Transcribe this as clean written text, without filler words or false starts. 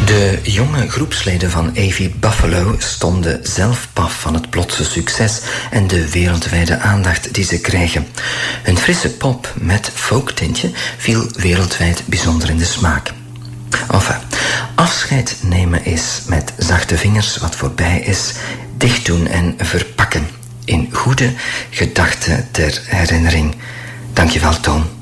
De jonge groepsleden van A.V. Buffalo stonden zelf paf van het plotse succes en de wereldwijde aandacht die ze kregen. Hun frisse pop met folktintje viel wereldwijd bijzonder in de smaak. Enfin, afscheid nemen is met zachte vingers wat voorbij is, dicht doen en verpakken. In goede gedachten ter herinnering. Dankjewel, Toon.